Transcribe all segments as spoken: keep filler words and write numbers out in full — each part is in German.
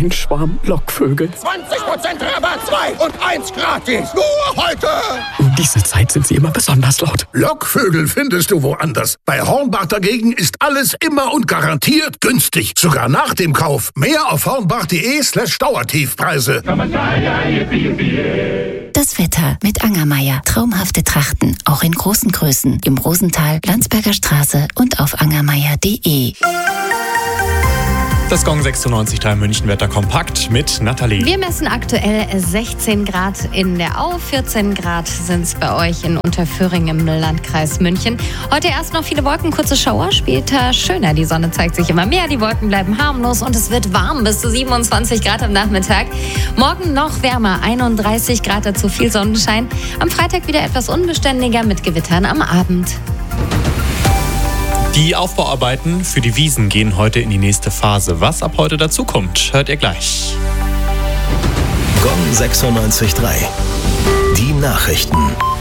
Ein Schwarm Lockvögel. zwanzig Prozent Rabatt, zwei und eins gratis. Nur heute. Um diese Zeit sind sie immer besonders laut. Lockvögel findest du woanders. Bei Hornbach dagegen ist alles immer und garantiert günstig. Sogar nach dem Kauf. Mehr auf hornbach.de slash Dauertiefpreise. Das Wetter mit Angermeier. Traumhafte Trachten, auch in großen Größen. Im Rosental, Landsberger Straße und auf angermeier punkt de. Das Gong sechsundneunzig Komma drei München Wetter kompakt mit Nathalie. Wir messen aktuell sechzehn Grad in der Au, vierzehn Grad sind es bei euch in Unterföhring im Landkreis München. Heute erst noch viele Wolken, kurze Schauer, später schöner. Die Sonne zeigt sich immer mehr, die Wolken bleiben harmlos und es wird warm bis zu siebenundzwanzig Grad am Nachmittag. Morgen noch wärmer, einunddreißig Grad, dazu viel Sonnenschein. Am Freitag wieder etwas unbeständiger mit Gewittern am Abend. Die Aufbauarbeiten für die Wiesn gehen heute in die nächste Phase. Was ab heute dazukommt, hört ihr gleich. Gong sechsundneunzig Komma drei. Die Nachrichten.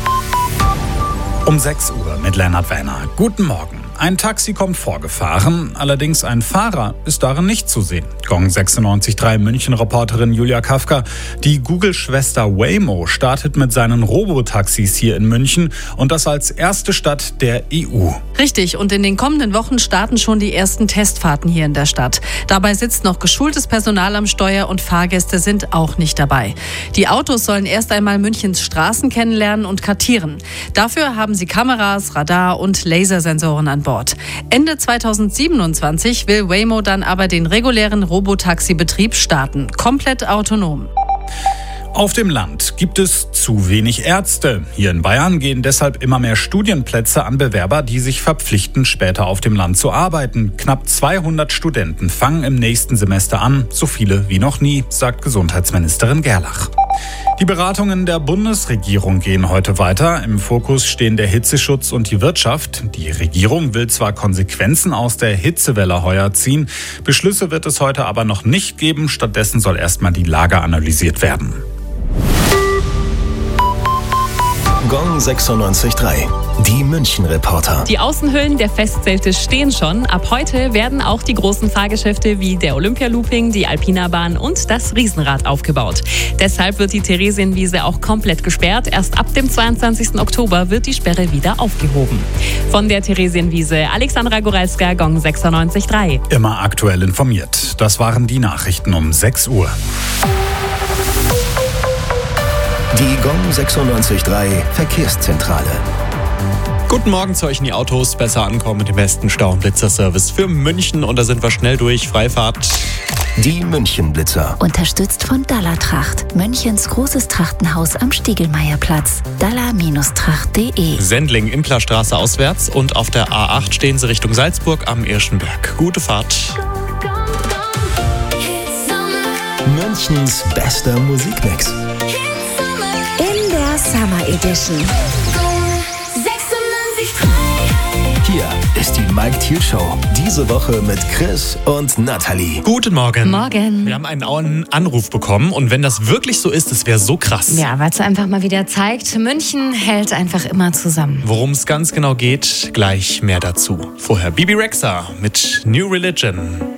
Um sechs Uhr mit Lennart Werner. Guten Morgen. Ein Taxi kommt vorgefahren, allerdings ein Fahrer ist darin nicht zu sehen. Gong sechsundneunzig Komma drei München-Reporterin Julia Kafka. Die Google-Schwester Waymo startet mit seinen Robotaxis hier in München und das als erste Stadt der E U. Richtig, und in den kommenden Wochen starten schon die ersten Testfahrten hier in der Stadt. Dabei sitzt noch geschultes Personal am Steuer und Fahrgäste sind auch nicht dabei. Die Autos sollen erst einmal Münchens Straßen kennenlernen und kartieren. Dafür haben sie Kameras, Radar und Lasersensoren an Bord. Ende zweitausendsiebenundzwanzig will Waymo dann aber den regulären Robotaxi-Betrieb starten. Komplett autonom. Auf dem Land gibt es zu wenig Ärzte. Hier in Bayern gehen deshalb immer mehr Studienplätze an Bewerber, die sich verpflichten, später auf dem Land zu arbeiten. Knapp zweihundert Studenten fangen im nächsten Semester an, so viele wie noch nie, sagt Gesundheitsministerin Gerlach. Die Beratungen der Bundesregierung gehen heute weiter. Im Fokus stehen der Hitzeschutz und die Wirtschaft. Die Regierung will zwar Konsequenzen aus der Hitzewelle heuer ziehen, Beschlüsse wird es heute aber noch nicht geben. Stattdessen soll erstmal die Lage analysiert werden. Gong sechsundneunzig Komma drei. Die München-Reporter. Die Außenhüllen der Festzelte stehen schon. Ab heute werden auch die großen Fahrgeschäfte wie der Olympialooping, die Alpina-Bahn und das Riesenrad aufgebaut. Deshalb wird die Theresienwiese auch komplett gesperrt. Erst ab dem zweiundzwanzigsten Oktober wird die Sperre wieder aufgehoben. Von der Theresienwiese, Alexandra Goralska, Gong sechsundneunzig Komma drei. Immer aktuell informiert. Das waren die Nachrichten um sechs Uhr. Die Gong sechsundneunzig Komma drei Verkehrszentrale. Guten Morgen zu euch in die Autos. Besser ankommen mit dem besten Stau- und Blitzerservice für München. Und da sind wir schnell durch. Freifahrt. Die München-Blitzer. Unterstützt von Dalla Tracht. Münchens großes Trachtenhaus am Stiegelmeierplatz. dalla Tracht punkt de. Sendling, Implerstraße auswärts. Und auf der A acht stehen sie Richtung Salzburg am Irschenberg. Gute Fahrt. Münchens bester Musikmix. In der Summer Edition. Hier ist die Mike Thiel Show. Diese Woche mit Chris und Nathalie. Guten Morgen. Morgen. Wir haben einen Anruf bekommen und wenn das wirklich so ist, das wäre so krass. Ja, weil es einfach mal wieder zeigt, München hält einfach immer zusammen. Worum es ganz genau geht, gleich mehr dazu. Vorher Bibi Rexha mit New Religion.